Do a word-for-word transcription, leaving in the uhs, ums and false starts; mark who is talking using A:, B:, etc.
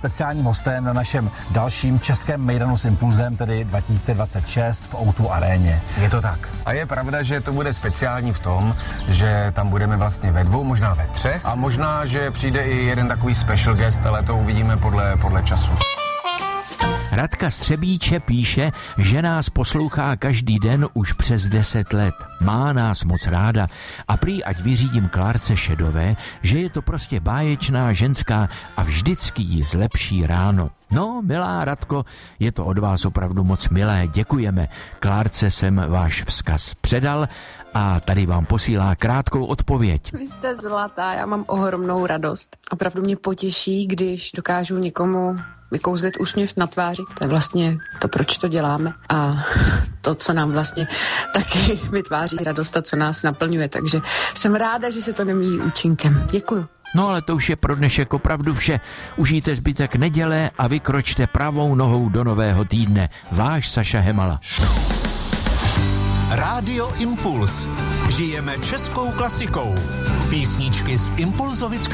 A: speciálním hostem na našem dalším českém mejdanu s Impulzem, tedy dva tisíce dvacet šest v ó dva aréně.
B: Je to tak. A je pravda, že to bude speciální v tom, že tam budeme vlastně ve dvou, možná ve třech a možná, že přijde i jeden takový special guest, ale to uvidíme podle, podle času.
C: Radka Střebíče píše, že nás poslouchá každý den už přes deset let. Má nás moc ráda a prý ať vyřídím Klárce Šedové, že je to prostě báječná ženská a vždycky jí zlepší ráno. No, milá Radko, je to od vás opravdu moc milé, děkujeme. Klárce jsem váš vzkaz předal a tady vám posílá krátkou odpověď.
D: Vy jste zlatá, já mám ohromnou radost. Opravdu mě potěší, když dokážu někomu vykouzlit úsměv na tváři. To je vlastně to, proč to děláme. A to, co nám vlastně taky vytváří radost a co nás naplňuje. Takže jsem ráda, že se to nemíjí účinkem. Děkuju.
C: No ale to už je pro dnešek opravdu vše. Užijte zbytek neděle a vykročte pravou nohou do nového týdne. Váš Saša Hemala.
E: Rádio Impuls. Žijeme českou klasikou. Písničky z Impulzovic